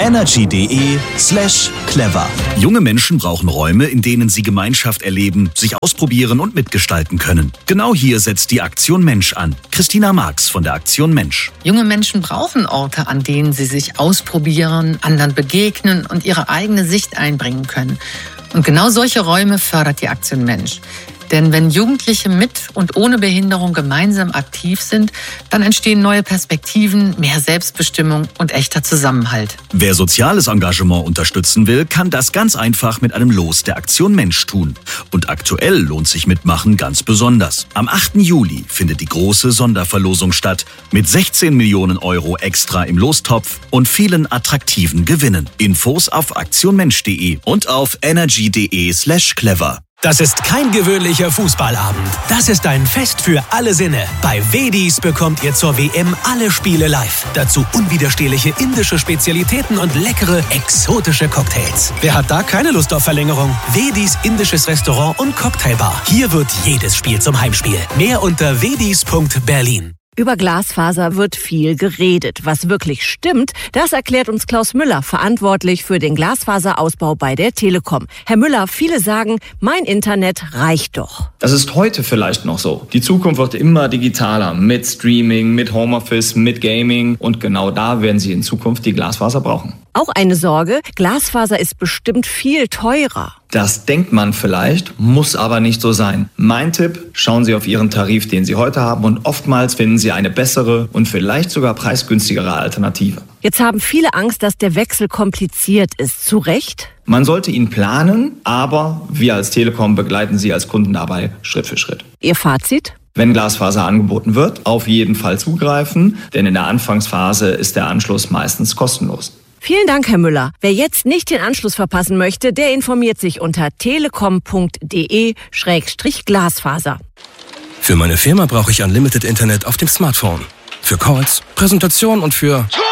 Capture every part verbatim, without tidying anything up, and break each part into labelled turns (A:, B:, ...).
A: energy.de slash clever.
B: Junge Menschen brauchen Räume, in denen sie Gemeinschaft erleben, sich ausprobieren und mitgestalten können. Genau hier setzt die Aktion Mensch an. Christina Marx von der Aktion Mensch.
C: Junge Menschen brauchen Orte, an denen sie sich ausprobieren, anderen begegnen und ihre eigene Sicht einbringen können. Und genau solche Räume fördert die Aktion Mensch. Denn wenn Jugendliche mit und ohne Behinderung gemeinsam aktiv sind, dann entstehen neue Perspektiven, mehr Selbstbestimmung und echter Zusammenhalt.
B: Wer soziales Engagement unterstützen will, kann das ganz einfach mit einem Los der Aktion Mensch tun. Und aktuell lohnt sich Mitmachen ganz besonders. Am achten Juli findet die große Sonderverlosung statt mit sechzehn Millionen Euro extra im Lostopf und vielen attraktiven Gewinnen. Infos auf aktionmensch.de und auf energy.de slash clever.
D: Das ist kein gewöhnlicher Fußballabend. Das ist ein Fest für alle Sinne. Bei Wedis bekommt ihr zur W M alle Spiele live. Dazu unwiderstehliche indische Spezialitäten und leckere, exotische Cocktails. Wer hat da keine Lust auf Verlängerung? Wedis indisches Restaurant und Cocktailbar. Hier wird jedes Spiel zum Heimspiel. Mehr unter wedis punkt berlin.
E: Über Glasfaser wird viel geredet. Was wirklich stimmt, das erklärt uns Klaus Müller, verantwortlich für den Glasfaserausbau bei der Telekom. Herr Müller, viele sagen, mein Internet reicht doch.
F: Das ist heute vielleicht noch so. Die Zukunft wird immer digitaler mit Streaming, mit Homeoffice, mit Gaming. Und genau da werden Sie in Zukunft die Glasfaser brauchen.
E: Auch eine Sorge, Glasfaser ist bestimmt viel teurer.
F: Das denkt man vielleicht, muss aber nicht so sein. Mein Tipp, schauen Sie auf Ihren Tarif, den Sie heute haben, und oftmals finden Sie eine bessere und vielleicht sogar preisgünstigere Alternative.
E: Jetzt haben viele Angst, dass der Wechsel kompliziert ist. Zu Recht?
F: Man sollte ihn planen, aber wir als Telekom begleiten Sie als Kunden dabei Schritt für Schritt.
E: Ihr Fazit?
F: Wenn Glasfaser angeboten wird, auf jeden Fall zugreifen, denn in der Anfangsphase ist der Anschluss meistens kostenlos.
E: Vielen Dank, Herr Müller. Wer jetzt nicht den Anschluss verpassen möchte, der informiert sich unter telekom punkt de Schrägstrich Glasfaser.
G: Für meine Firma brauche ich Unlimited Internet auf dem Smartphone. Für Calls, Präsentation und für...
H: Tor!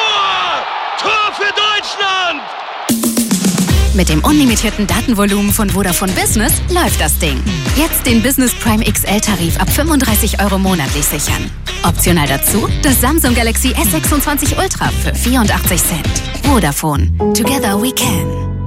H: Tor für Deutschland!
I: Mit dem unlimitierten Datenvolumen von Vodafone Business läuft das Ding. Jetzt den Business Prime X L-Tarif ab fünfunddreißig Euro monatlich sichern. Optional dazu das Samsung Galaxy S sechsundzwanzig Ultra für vierundachtzig Cent. Vodafone. Together we can.